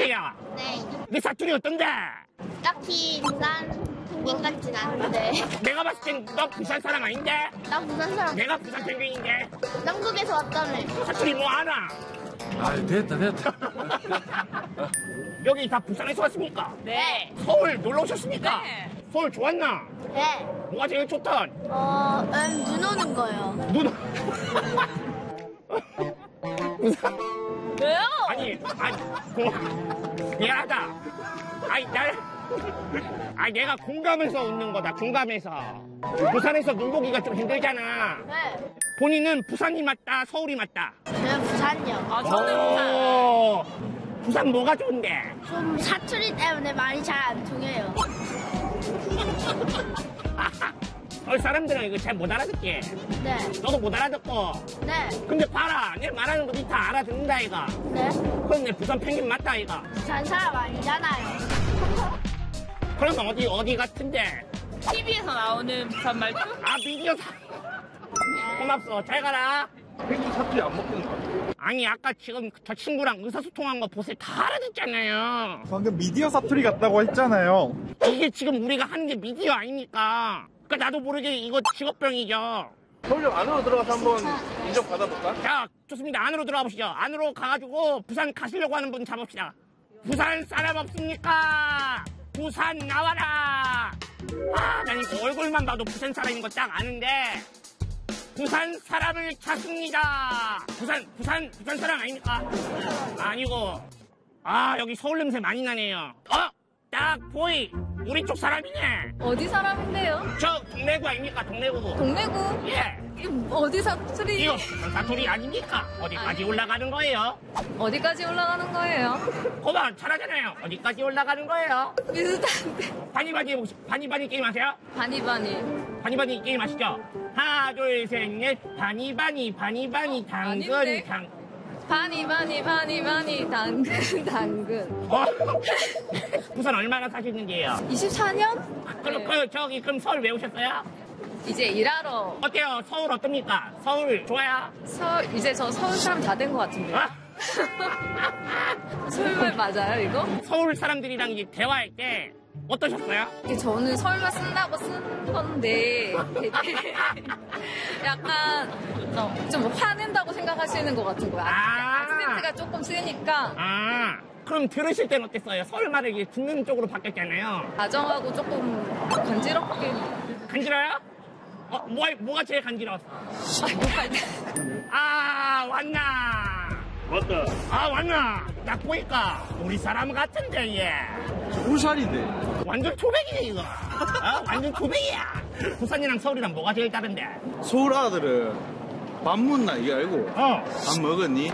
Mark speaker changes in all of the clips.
Speaker 1: 사투리야.
Speaker 2: 네.
Speaker 1: 네 사투리 어떤데?
Speaker 2: 딱히 부산 펭귄 같진 않은데.
Speaker 1: 내가 봤을 땐 너 부산 사람 아닌데?
Speaker 2: 나 부산 사람.
Speaker 1: 내가 부산 펭귄인데?
Speaker 2: 남극에서 왔다네.
Speaker 1: 사투리 뭐 아나?
Speaker 3: 아, 됐다.
Speaker 1: 여기 다 부산에서 왔습니까?
Speaker 2: 네.
Speaker 1: 서울 놀러 오셨습니까?
Speaker 4: 네.
Speaker 1: 서울 좋았나?
Speaker 2: 네.
Speaker 1: 뭐가 제일 좋던?
Speaker 2: 눈 오는 거요.
Speaker 1: 눈. 부산.
Speaker 4: 왜요?
Speaker 1: 아니, 미안하다. 내가 공감해서 웃는 거다, 공감해서. 부산에서 놀보기가 좀 힘들잖아.
Speaker 2: 네.
Speaker 1: 본인은 부산이 맞다, 서울이 맞다?
Speaker 2: 저는 부산이요.
Speaker 4: 아, 저는 부산.
Speaker 1: 부산 뭐가 좋은데?
Speaker 2: 좀 사투리 때문에 말이 잘 안 통해요.
Speaker 1: 서울 사람들은 이거 잘 못 알아듣게.
Speaker 2: 네.
Speaker 1: 너도 못 알아듣고.
Speaker 2: 네.
Speaker 1: 근데 봐라, 내 말하는 거 니 다 알아듣는다, 이거.
Speaker 2: 네.
Speaker 1: 그럼 내 부산 펭귄 맞다, 이거.
Speaker 2: 부산 사람 아니잖아요.
Speaker 1: 그러면 어디 같은데?
Speaker 4: TV에서 나오는 부산 말투?
Speaker 1: 미디어 고맙소. 잘 가라.
Speaker 3: 펭귄 사투리 안 먹는 거 같아.
Speaker 1: 아니, 아까 지금 저 친구랑 의사소통한 거 보세요. 다 알아듣잖아요.
Speaker 5: 방금 미디어 사투리 같다고 했잖아요.
Speaker 1: 이게 지금 우리가 하는 게 미디어 아닙니까? 그러니까 나도 모르게 이거 직업병이죠.
Speaker 3: 서울역 안으로 들어가서 한번 인정 받아볼까?
Speaker 1: 자, 좋습니다. 안으로 들어가 보시죠. 안으로 가가지고 부산 가시려고 하는 분 잡읍시다. 부산 사람 없습니까? 부산 나와라. 난 이거 얼굴만 봐도 부산 사람인 거 딱 아는데 부산 사람을 찾습니다. 부산 사람 아닙니까? 아니고. 여기 서울 냄새 많이 나네요. 딱 보이. 우리 쪽 사람이네.
Speaker 4: 어디 사람인데요?
Speaker 1: 저 동래구 아닙니까? 동래구.
Speaker 4: 동래구?
Speaker 1: 예.
Speaker 4: 어디 사투리?
Speaker 1: 이거 사투리 아닙니까? 어디까지 올라가는 거예요?
Speaker 4: 어디까지 올라가는 거예요?
Speaker 1: 거봐, 잘하잖아요. 어디까지 올라가는 거예요?
Speaker 4: 비슷한데.
Speaker 1: 바니바니 게임 하세요?
Speaker 4: 바니바니.
Speaker 1: 바니바니 게임 하시죠? 하나, 둘, 셋, 넷. 바니바니, 당근,
Speaker 4: 아닌데? 바니바니, 당근.
Speaker 1: 부산 얼마나 사시는지요?
Speaker 4: 24년?
Speaker 1: 그럼 서울 왜 오셨어요?
Speaker 4: 이제 일하러.
Speaker 1: 어때요? 서울 어떻습니까? 서울 좋아요?
Speaker 4: 이제 저 서울 사람 다 된 것 같은데. 서울말 맞아요, 이거?
Speaker 1: 서울 사람들이랑 이제 대화할 때 어떠셨어요?
Speaker 4: 저는 서울말 쓴다고 쓴 건데 되게 약간 좀 화낸다고 생각하시는 것 같은 거야. 악센트가 조금 세니까.
Speaker 1: 그럼 들으실 땐 어땠어요? 서울말을 이제 듣는 쪽으로 바뀌었잖아요.
Speaker 4: 다정하고 조금 간지럽게.
Speaker 1: 간지러요? 뭐가 제일 간지러웠어?
Speaker 4: 욕할 때.
Speaker 1: 왔나?
Speaker 3: 맞다.
Speaker 1: 왔나? 딱 보니까 우리 사람 같은데, 얘.
Speaker 5: 우살인데.
Speaker 1: 완전 토백이네, 이거. 완전 토백이야. 부산이랑 서울이랑 뭐가 제일 다른데?
Speaker 5: 서울 아들은 밥 묻나 이게 알고. 밥 먹었니?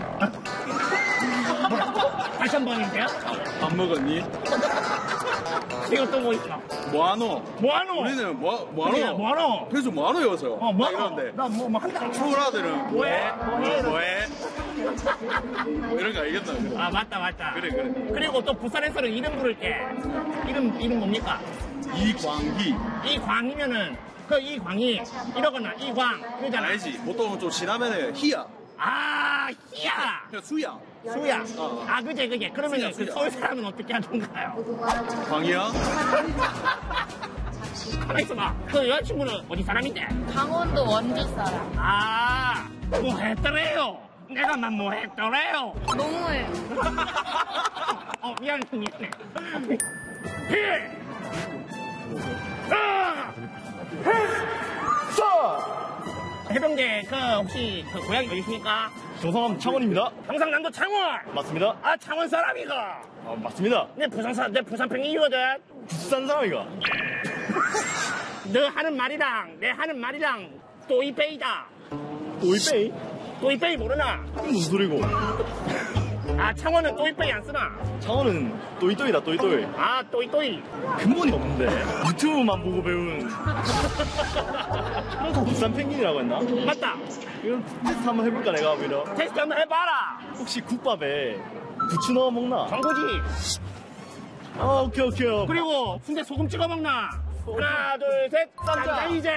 Speaker 1: 다시 한 번인데요?
Speaker 5: 밥 먹었니?
Speaker 1: 이거 또 뭐 있어?
Speaker 5: 뭐하노?
Speaker 1: 뭐하노?
Speaker 5: 우리는
Speaker 1: 그래,
Speaker 5: 뭐하노?
Speaker 1: 뭐하노?
Speaker 5: 그래서 뭐하노 여기서?
Speaker 1: 뭐하노?
Speaker 5: 이러는데
Speaker 1: 나 뭐 한다.
Speaker 5: 서울 아들은
Speaker 1: 뭐해?
Speaker 5: 뭐해? 뭐 이런 거 알겠나?
Speaker 1: 맞다.
Speaker 5: 그래.
Speaker 1: 그리고 또 부산에서는 이름 부를 때 이름 뭡니까?
Speaker 5: 이광희.
Speaker 1: 이광이면은 이광이 이러거나 이광 그러잖아.
Speaker 5: 알지? 보통은 좀 지나면은 희야.
Speaker 1: 희야.
Speaker 5: 그냥 수야.
Speaker 1: 수야. 그제. 그러면은
Speaker 5: 수야.
Speaker 1: 그 서울 사람은 어떻게 하던가요?
Speaker 5: 광희야?
Speaker 1: 가만 있어봐. 그 여자친구는 어디 사람인데?
Speaker 4: 강원도 원주 사람.
Speaker 1: 뭐 했더래요? 내가 뭐 했더래요?
Speaker 4: 너무해.
Speaker 1: 미안해. 해병대 혹시 고향이 어디십니까?
Speaker 6: 조성함 창원입니다.
Speaker 1: 경상남도 창원.
Speaker 6: 맞습니다.
Speaker 1: 창원 사람이가.
Speaker 6: 맞습니다.
Speaker 1: 내 부산 팽이거든.
Speaker 6: 부산 사람이가.
Speaker 1: 너 하는 말이랑 내 하는 말이랑 또이빼이다.
Speaker 6: 또이빼이?
Speaker 1: 또이빼이 모르나?
Speaker 6: 그게 무슨 소리고?
Speaker 1: 창원은 또이빼이 안 쓰나?
Speaker 6: 창원은 또이또이다 또이또이.
Speaker 1: 또이또이.
Speaker 6: 근본이 없는데 유튜브만 보고 배운. 다 부산 펭귄이라고 했나?
Speaker 1: 맞다.
Speaker 6: 이거 테스트 한번 해볼까 내가 오히려.
Speaker 1: 테스트 한번 해봐라.
Speaker 6: 혹시 국밥에 부추 넣어 먹나?
Speaker 1: 광고지.
Speaker 6: 오케이.
Speaker 1: 그리고 순대 소금 찍어 먹나? 하나, 둘, 셋. 쌈장 이제.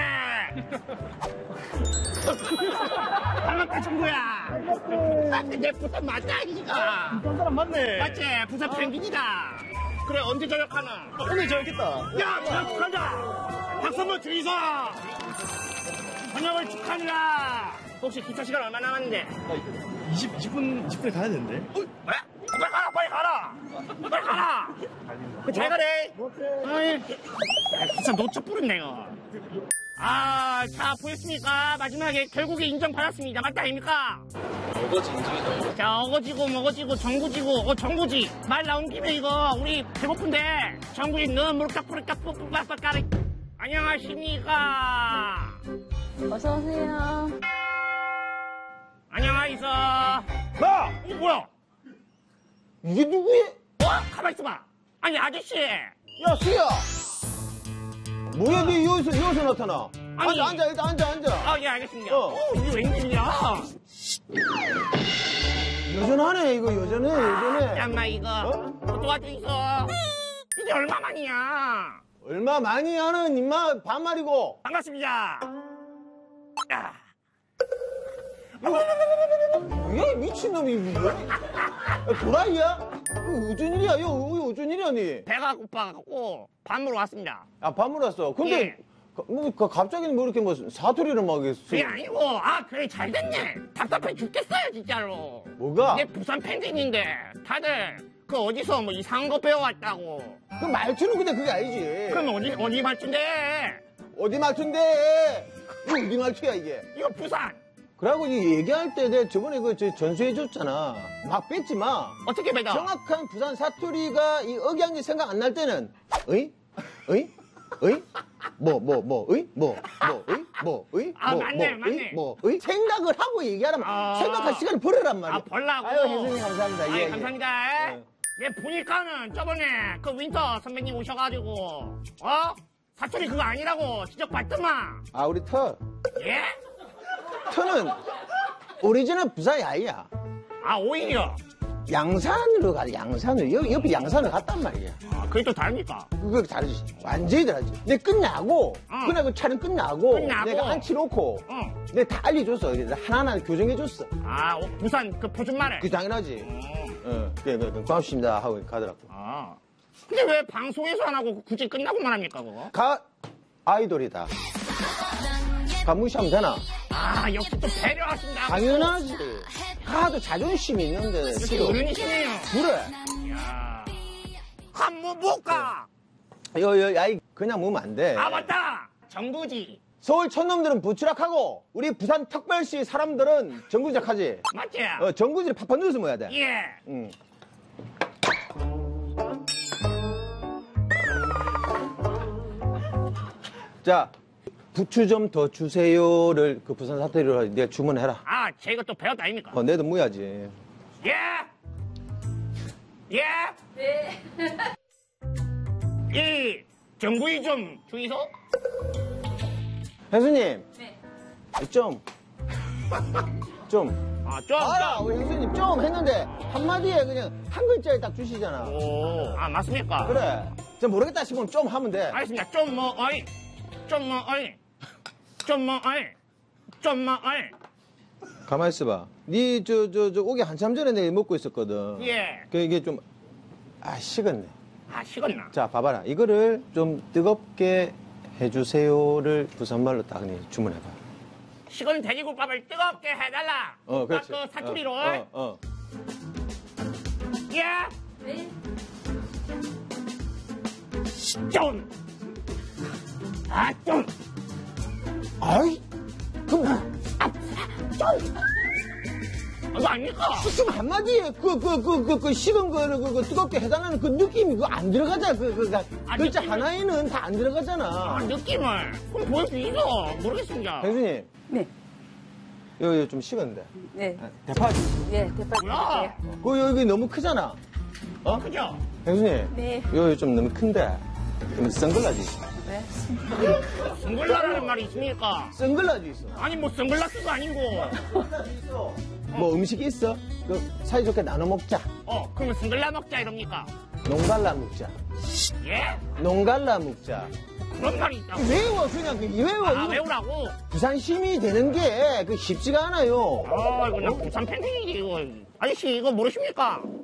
Speaker 1: 반갑다, 친구야. 내 부산 맞다, 이가.
Speaker 6: 그런 사람 맞네.
Speaker 1: 맞지? 부산 펭귄이다. 그래, 언제 저녁하나?
Speaker 6: 오늘 저였겠다.
Speaker 1: 야, 저녁 축하한다. 박수 한번 주이소. 저녁을 축하합니다. 혹시 기차 시간 얼마 남았는데?
Speaker 6: 20분에 가야 되는데.
Speaker 1: 뭐야? 빨리 가라, 빨리 가라. 빨리 가라. 잘 가래. 아이, 진짜 노초 뿌렸네, 이거. 아, 자, 보였습니까? 마지막에 결국에 인정받았습니다. 맞다, 아닙니까?
Speaker 3: 어거지 인증이다.
Speaker 1: 자, 어거지고, 먹어지고, 정구지고, 정구지. 말 나온 김에 이거, 우리 배고픈데, 정구지, 너 물깍뿌리깍 뿌뿌빠빠까리. 안녕하십니까?
Speaker 4: 어서오세요.
Speaker 1: 안녕하이소.
Speaker 5: 나!
Speaker 1: 뭐야?
Speaker 5: 이게 누구야?
Speaker 1: 가만 있어봐. 아니, 아저씨.
Speaker 5: 야, 수야! 뭐야, 너 여기서 나타나?
Speaker 1: 아니.
Speaker 5: 앉아, 일단 앉아.
Speaker 1: 아, 예, 알겠습니다.
Speaker 5: 어.
Speaker 1: 이게 웬일이야?
Speaker 5: 여전하네, 이거 여전해.
Speaker 1: 잠깐만, 이거. 도와주이소. 이게 얼마만이야?
Speaker 5: 얼마 많이 하는, 임마, 반말이고.
Speaker 1: 반갑습니다. 야.
Speaker 5: 야, 미친놈이, 뭐야? 야, 도라이야? 이거 어쩐 일이야? 이거 어쩐 일이야, 니?
Speaker 1: 배가 고파갖고 밥 먹으러 왔습니다.
Speaker 5: 아, 반말 왔어. 근데,
Speaker 1: 예.
Speaker 5: 갑자기 뭐 이렇게 사투리를 막 했어.
Speaker 1: 그게 아니고, 아, 그래, 잘 됐네. 답답해 죽겠어요, 진짜로.
Speaker 5: 뭐가?
Speaker 1: 내 부산 팬들인데, 다들, 그 어디서 뭐 이상한 거 배워왔다고.
Speaker 5: 그 말투는 근데 그게 아니지.
Speaker 1: 그럼 어디 말투인데?
Speaker 5: 어디 말투인데? 이거 어디 말투야, 이게?
Speaker 1: 이거 부산.
Speaker 5: 그러고 이 얘기할 때 내가 저번에 전수해줬잖아. 막 뺏지 마.
Speaker 1: 어떻게 배다?
Speaker 5: 정확한 부산 사투리가 이 억양이 생각 안 날 때는, 어이? 어이? 어이?
Speaker 1: 아, 맞네.
Speaker 5: 어이? 생각을 하고 얘기하라면
Speaker 1: 아.
Speaker 5: 생각할 시간을 버려란 말이야.
Speaker 1: 아, 벌라고.
Speaker 5: 아유, 혜선님 감사합니다.
Speaker 1: 아이,
Speaker 5: 예,
Speaker 1: 감사합니다.
Speaker 5: 예.
Speaker 1: 내 보니까는 저번에 그 윈터 선배님 오셔가지고, 사투리 그거 아니라고 지적받더만.
Speaker 5: 아, 우리
Speaker 1: 예?
Speaker 5: 터는 오리지널 부산이 아니야.
Speaker 1: 아, 오히려.
Speaker 5: 양산으로 가자, 양산으로. 옆에 양산을 갔단 말이야.
Speaker 1: 아, 그게 또 다릅니까?
Speaker 5: 그거 다르지. 완전히 다르지. 내 끝나고, 그날 촬영 끝나고, 내가 앉혀놓고, 내가 다 알려줬어. 하나하나 교정해줬어.
Speaker 1: 아, 부산 그 표준말에.
Speaker 5: 그 당연하지. 그래, 고맙습니다. 하고 가더라고.
Speaker 1: 아. 근데 왜 방송에서 안 하고 굳이 끝나고만 합니까, 그거?
Speaker 5: 아이돌이다. 무시하면 되나?
Speaker 1: 아, 역시 또 배려하신다.
Speaker 5: 당연하지. 가도 자존심이 있는데.
Speaker 1: 역시 어른이시네요.
Speaker 5: 그래.
Speaker 1: 이야. 한번 못 가.
Speaker 5: 야이, 그냥 모으면 안 돼.
Speaker 1: 아, 맞다. 정부지.
Speaker 5: 서울 촌놈들은 부추락하고, 우리 부산 특별시 사람들은 정구작하지.
Speaker 1: 맞지?
Speaker 5: 정구지를 팍팍 눌러서 모여야 돼.
Speaker 1: 예.
Speaker 5: 응. 자, 부추 좀 더 주세요를 그 부산 사투리로 내가 주문해라.
Speaker 1: 아, 제가 또 배웠다 아닙니까?
Speaker 5: 내도 모야지.
Speaker 1: 예. 예.
Speaker 4: 네.
Speaker 1: 이 정부이 좀 주이소.
Speaker 5: 혜수님.
Speaker 4: 네.
Speaker 5: 좀.
Speaker 1: 아, 좀.
Speaker 5: 알아, 우리 혜수님 좀 했는데 한마디에 그냥 한 글자에 딱 주시잖아.
Speaker 1: 오. 아, 맞습니까?
Speaker 5: 그래. 저 모르겠다 싶으면 좀 하면 돼.
Speaker 1: 알겠습니다. 좀 뭐 어이. 좀 뭐 어이. 좀 뭐 어이. 좀 뭐 어이.
Speaker 5: 가만히 있어봐. 니, 오기 한참 전에 내가 먹고 있었거든.
Speaker 1: 예.
Speaker 5: 이게 좀, 식었네.
Speaker 1: 아, 식었나?
Speaker 5: 자, 봐봐라. 이거를 좀 뜨겁게 해주세요를 부산말로 딱 주문해봐.
Speaker 1: 식은 돼지국밥을 뜨겁게 해달라.
Speaker 5: 그렇지.
Speaker 1: 그 사투리로. 예.
Speaker 4: 네.
Speaker 1: 좀. 아, 좀.
Speaker 5: 아이, 그럼,
Speaker 1: 그거 아닙니까?
Speaker 5: 지금 한마디에 식은 거를 뜨겁게 해달라는 그 느낌이 그거 안 들어가잖아. 글자
Speaker 1: 느낌이-
Speaker 5: 하나에는 다 안
Speaker 1: 아,
Speaker 5: 들어가잖아.
Speaker 1: 느낌을. 그럼 보여주이소. 모르겠습니다.
Speaker 5: 혜수님.
Speaker 4: 네.
Speaker 5: 여기 좀 식었는데.
Speaker 4: 네.
Speaker 5: 대파.
Speaker 4: 네, 대파
Speaker 1: 뭐야?
Speaker 4: 드릴게요.
Speaker 5: 여기 너무 크잖아.
Speaker 1: 그죠?
Speaker 5: 혜수님.
Speaker 4: 네.
Speaker 5: 여기 좀 너무 큰데. 좀 선글라지 있어.
Speaker 4: 네.
Speaker 1: 선글라라는 말이 있습니까?
Speaker 5: 선글라지 있어.
Speaker 1: 아니, 뭐 선글라스도 아니고.
Speaker 5: 뭐 음식이 있어? 사이좋게 나눠 먹자.
Speaker 1: 그러면 선글라 먹자 이럽니까?
Speaker 5: 농갈라 묵자.
Speaker 1: 예?
Speaker 5: 농갈라 묵자.
Speaker 1: 그런 말이 있다고.
Speaker 5: 외워, 그냥 외워.
Speaker 1: 아,
Speaker 5: 이거
Speaker 1: 외우라고?
Speaker 5: 부산 시민이 되는 게 쉽지가 않아요.
Speaker 1: 이거 나 부산 팬팅이지, 이거. 아저씨, 이거 모르십니까?